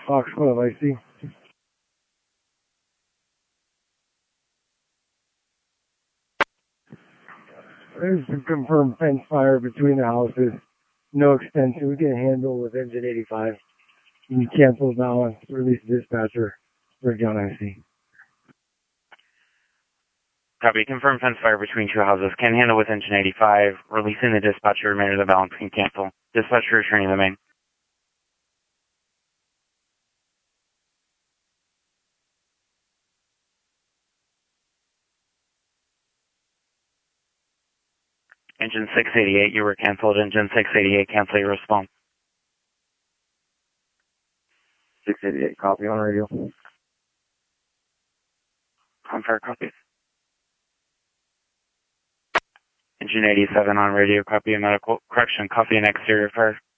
Fox 12, I see. There's a confirmed fence fire between the houses. No extension. We can handle with engine 85. You can cancel now and release dispatcher. Breakdown IC. Copy. Confirmed fence fire between two houses. Can handle with engine 85. Releasing the dispatcher. Remainder of the balance can cancel. Dispatcher returning the main. Engine 688, you were canceled. Engine 688, cancel your response. 688, copy on radio. On fire, copy. Engine 87 on radio, copy a medical correction, copy an exterior fire.